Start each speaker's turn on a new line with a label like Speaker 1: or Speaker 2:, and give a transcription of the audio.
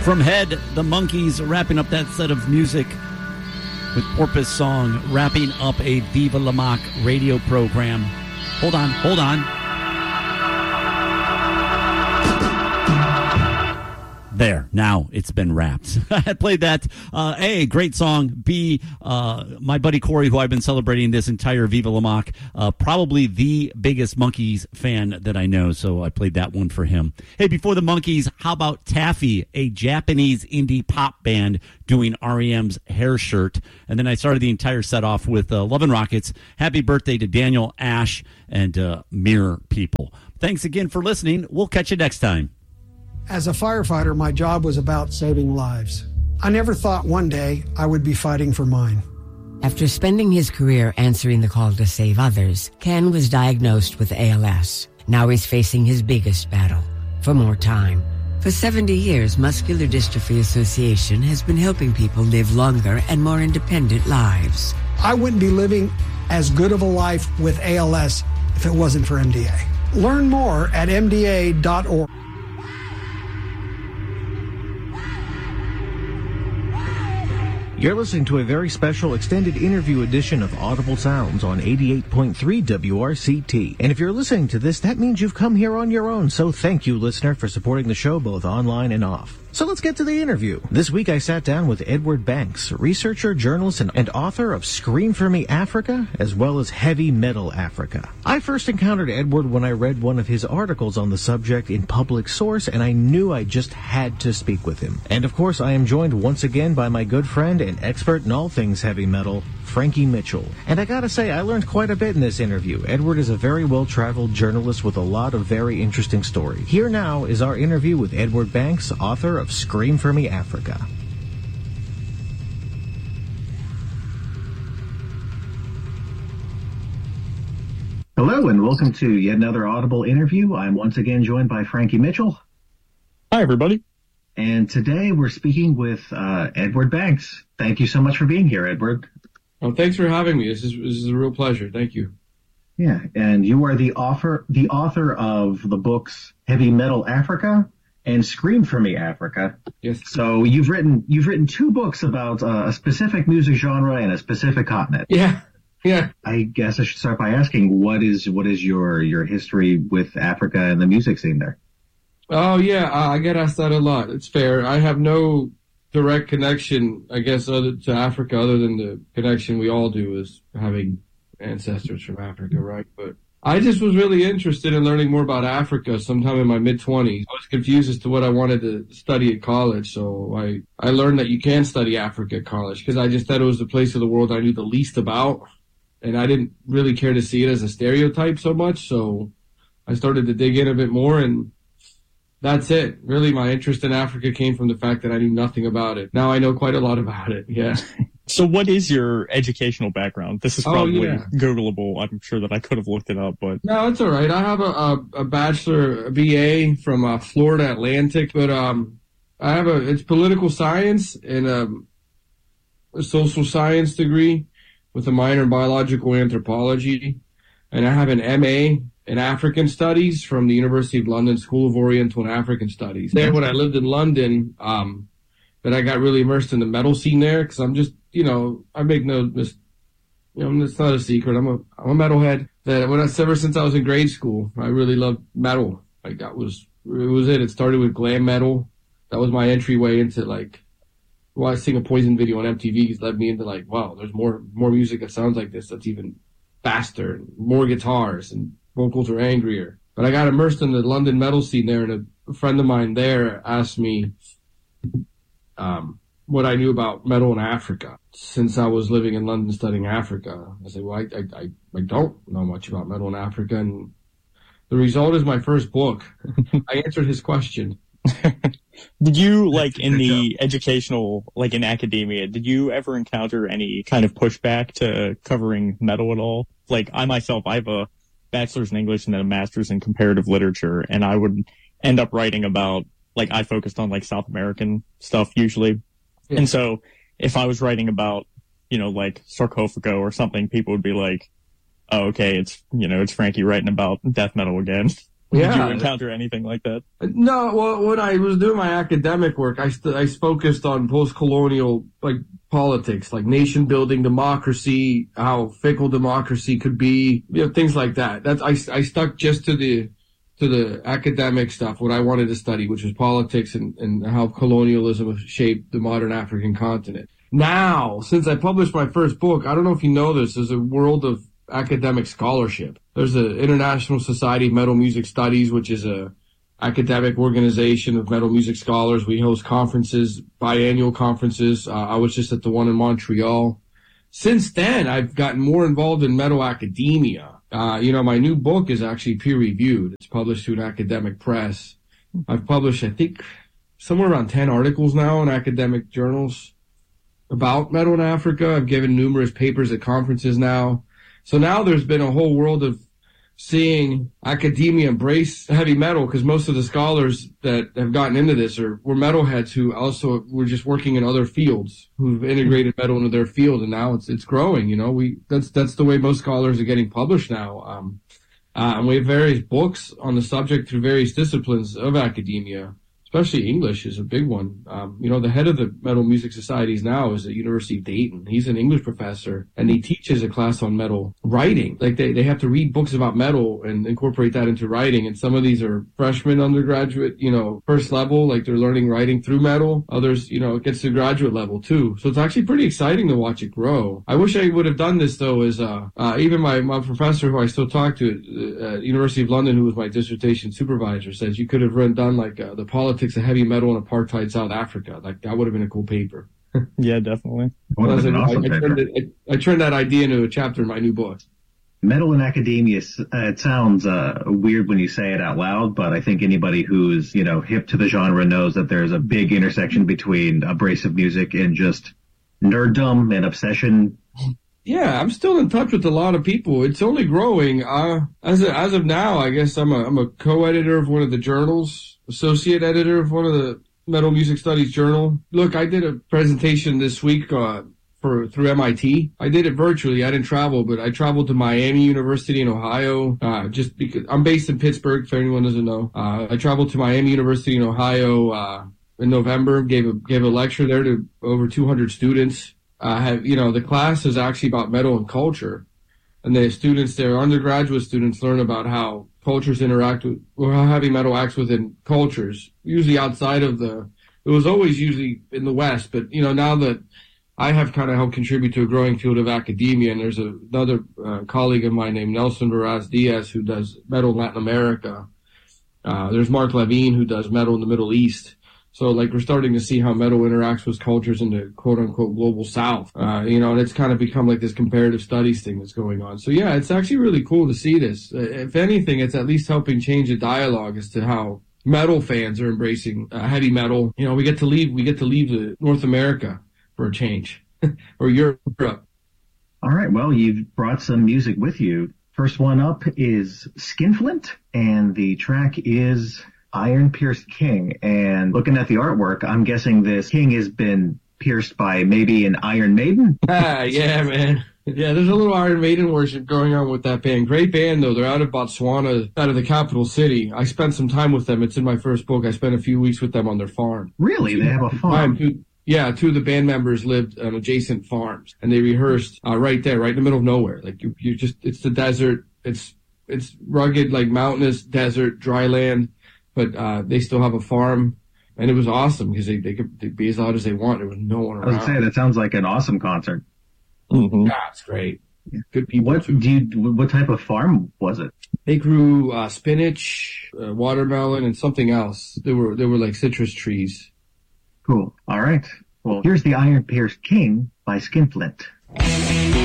Speaker 1: From Head, the Monkees wrapping up that set of music with Porpoise Song, wrapping up a Viva La Mock radio program. Hold on. There, now it's been wrapped. I played that. A, great song. B, my buddy Corey, who I've been celebrating this entire Viva La Mock, probably the biggest Monkees fan that I know, so I played that one for him. Hey, before the Monkees, how about Taffy, a Japanese indie pop band doing REM's Hair Shirt? And then I started the entire set off with Love and Rockets, Happy Birthday to Daniel, Ash, and Mirror People. Thanks again for listening. We'll catch you next time.
Speaker 2: As a firefighter, my job was about saving lives. I never thought one day I would be fighting for mine.
Speaker 3: After spending his career answering the call to save others, Ken was diagnosed with ALS. Now he's facing his biggest battle, for more time. For 70 years, Muscular Dystrophy Association has been helping people live longer and more independent lives.
Speaker 2: I wouldn't be living as good of a life with ALS if it wasn't for MDA. Learn more at MDA.org.
Speaker 4: You're listening to a very special extended interview edition of Audible Sounds on 88.3 WRCT. And if you're listening to this, that means you've come here on your own. So thank you, listener, for supporting the show both online and off. So let's get to the interview. This week I sat down with Edward Banks, researcher, journalist, and author of Scream for Me Africa, as well as Heavy Metal Africa. I first encountered Edward when I read one of his articles on the subject in Public Source, and I knew I just had to speak with him. And of course, I am joined once again by my good friend and expert in all things heavy metal, Frankie Mitchell. And I gotta say, I learned quite a bit in this interview. Edward is a very well-traveled journalist with a lot of very interesting stories. Here now is our interview with Edward Banks, author of Scream for Me Africa. Hello and welcome to yet another Audible interview. I'm once again joined by Frankie Mitchell.
Speaker 5: Hi, everybody.
Speaker 4: And today we're speaking with Edward Banks. Thank you so much for being here, Edward.
Speaker 5: Well, thanks for having me. This is a real pleasure. Thank you.
Speaker 4: Yeah, and you are the author of the books Heavy Metal Africa and Scream for Me Africa.
Speaker 5: Yes.
Speaker 4: So you've written two books about a specific music genre and a specific continent.
Speaker 5: Yeah.
Speaker 4: I guess I should start by asking, what is your history with Africa and the music scene there?
Speaker 5: Oh, yeah, I get asked that a lot. It's fair. I have no direct connection, I guess, to Africa other than the connection we all do is having ancestors from Africa, right? But I just was really interested in learning more about Africa sometime in my mid-20s. I was confused as to what I wanted to study at college, so I learned that you can study Africa at college because I just thought it was the place of the world I knew the least about, and I didn't really care to see it as a stereotype so much, so I started to dig in a bit more, and that's it. Really, my interest in Africa came from the fact that I knew nothing about it. Now I know quite a lot about it, yeah.
Speaker 6: So what is your educational background? This is probably Googleable. I'm sure that I could have looked it up, but... No,
Speaker 5: it's all right. I have a bachelor, a BA from Florida Atlantic, but it's political science and a social science degree with a minor in biological anthropology. And I have an MA in African Studies from the University of London School of Oriental and African Studies. There, when I lived in London, that I got really immersed in the metal scene there because I'm just, I make it's not a secret. I'm a metalhead. That ever since I was in grade school, I really loved metal. Like it was it. It started with glam metal. That was my entryway into I sing a Poison video on MTV has led me into wow, there's more music that sounds like this. That's even faster and more guitars and vocals are angrier. But I got immersed in the London metal scene there, and a friend of mine there asked me what I knew about metal in Africa since I was living in London studying Africa. I said, well, I don't know much about metal in Africa, and the result is my first book. I answered his question.
Speaker 6: Did you, in the educational, in academia, did you ever encounter any kind of pushback to covering metal at all? I myself, I have a bachelor's in English and then a master's in comparative literature, and I would end up writing about, I focused on, South American stuff usually. Yeah. And so if I was writing about, Sarcophago or something, people would be like, oh, okay, it's Frankie writing about death metal again. Did you encounter anything like that?
Speaker 5: No, well, when I was doing my academic work, I focused on post-colonial, like, politics, like nation building, democracy, how fickle democracy could be, things like that. I stuck just to the academic stuff, what I wanted to study, which was politics and how colonialism shaped the modern African continent. Now, since I published my first book, I don't know if you know this, there's a world of academic scholarship. There's the International Society of Metal Music Studies, which is a academic organization of metal music scholars. We host conferences, biannual conferences. I was just at the one in Montreal. Since then, I've gotten more involved in metal academia. My new book is actually peer-reviewed. It's published through an academic press. I've published, I think, somewhere around 10 articles now in academic journals about metal in Africa. I've given numerous papers at conferences now. So now there's been a whole world of seeing academia embrace heavy metal, because most of the scholars that have gotten into this were metalheads who also were just working in other fields, who've integrated metal into their field, and now it's growing. That's the way most scholars are getting published now. And we have various books on the subject through various disciplines of academia. Especially English is a big one. The head of the Metal Music Societies now is at University of Dayton. He's an English professor, and he teaches a class on metal writing. Like they have to read books about metal and incorporate that into writing. And some of these are freshman undergraduate, first level, like they're learning writing through metal. Others, it gets to graduate level too. So it's actually pretty exciting to watch it grow. I wish I would have done this though, as even my professor who I still talk to at University of London, who was my dissertation supervisor, says you could have done like the politics of heavy metal in apartheid South Africa. Like that would have been a cool paper.
Speaker 6: Yeah, definitely.
Speaker 5: I turned that idea into a chapter in my new book.
Speaker 7: Metal in academia, it sounds weird when you say it out loud, but I think anybody who's, hip to the genre knows that there's a big intersection between abrasive music and just nerddom and obsession.
Speaker 5: Yeah, I'm still in touch with a lot of people. It's only growing. As of now, I guess I'm a co-editor of one of the journals, associate editor of one of the Metal Music Studies journal. Look, I did a presentation this week through MIT. I did it virtually. I didn't travel, but I traveled to Miami University in Ohio, just because I'm based in Pittsburgh, if anyone doesn't know. I traveled to Miami University in Ohio in November, gave a lecture there to over 200 students. The class is actually about metal and culture, and the students there, undergraduate students, learn about how cultures interact with, or how heavy metal acts within cultures, usually outside of it was always usually in the West, but now that I have kind of helped contribute to a growing field of academia, and there's another colleague of mine named Nelson Baraz Diaz who does metal in Latin America. There's Mark Levine who does metal in the Middle East. So, we're starting to see how metal interacts with cultures in the quote-unquote global South, and it's kind of become like this comparative studies thing that's going on. So, yeah, it's actually really cool to see this. If anything, it's at least helping change the dialogue as to how metal fans are embracing heavy metal. We get to leave North America for a change, or Europe.
Speaker 7: All right, well, you've brought some music with you. First one up is Skinflint, and the track is Iron Pierced King. And looking at the artwork, I'm guessing this king has been pierced by maybe an Iron Maiden?
Speaker 5: Yeah, man. Yeah, there's a little Iron Maiden worship going on with that band. Great band, though. They're out of Botswana, out of the capital city. I spent some time with them. It's in my first book. I spent a few weeks with them on their farm.
Speaker 7: Really? They have a farm?
Speaker 5: Two of the band members lived on adjacent farms, and they rehearsed right there, right in the middle of nowhere. Like you just, it's the desert. It's rugged, like mountainous desert, dry land. But they still have a farm, and it was awesome because they could be as loud as they want. There was no one around.
Speaker 7: I was going to say, that sounds like an awesome concert.
Speaker 5: Mm-hmm. Yeah, it's great. Yeah. Good people.
Speaker 7: What type of farm was it?
Speaker 5: They grew spinach, watermelon, and something else. They were like citrus trees.
Speaker 7: Cool. All right. Well, here's the Iron Pierced King by Skinflint.